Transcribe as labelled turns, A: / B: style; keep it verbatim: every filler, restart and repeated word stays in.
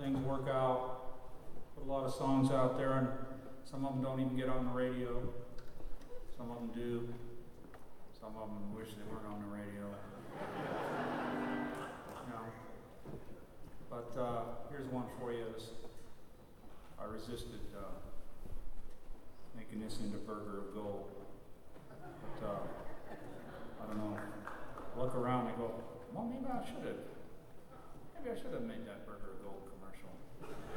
A: things work out. Put a lot of songs out there, and some of them don't even get on the radio. Some of them do. Some of them wish they weren't on the radio. You know. But uh, here's one for you. This, I resisted uh, making this into Burger of Gold. But uh, I don't know. Look around and go, well, maybe I should have. Maybe I should have made that Burger of Gold commercial.